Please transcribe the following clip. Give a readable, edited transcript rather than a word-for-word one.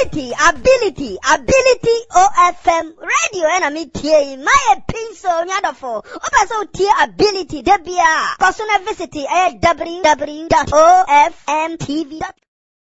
ability OFM radio and me tie my pencil nyadofo obaso tie ability debia kosona visit www.ofmtv.com